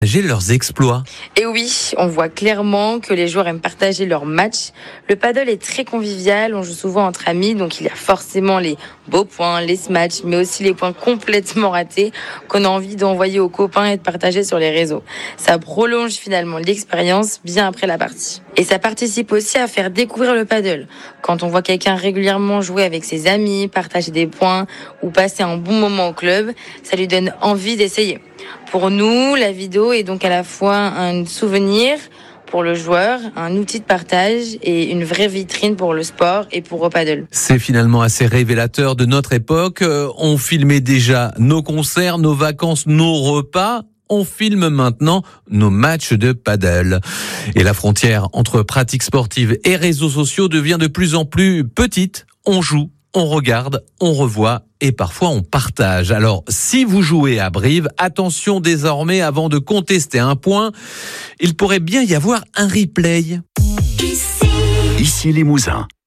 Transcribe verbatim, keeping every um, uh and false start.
J'ai leurs exploits. Et oui, on voit clairement que les joueurs aiment partager leurs matchs. Le paddle est très convivial, on joue souvent entre amis, donc il y a forcément les beaux points, les smatchs, mais aussi les points complètement ratés qu'on a envie d'envoyer aux copains et de partager sur les réseaux. Ça prolonge finalement l'expérience bien après la partie. Et ça participe aussi à faire découvrir le paddle. Quand on voit quelqu'un régulièrement jouer avec ses amis, partager des points ou passer un bon moment au club, ça lui donne envie d'essayer. Pour nous, la vidéo est donc à la fois un souvenir pour le joueur, un outil de partage et une vraie vitrine pour le sport et pour le paddle. C'est finalement assez révélateur de notre époque. On filmait déjà nos concerts, nos vacances, nos repas. On filme maintenant nos matchs de paddle. Et la frontière entre pratiques sportives et réseaux sociaux devient de plus en plus petite. On joue, on regarde, on revoit et parfois on partage. Alors, si vous jouez à Brive, attention désormais, avant de contester un point, il pourrait bien y avoir un replay. Ici Limousin.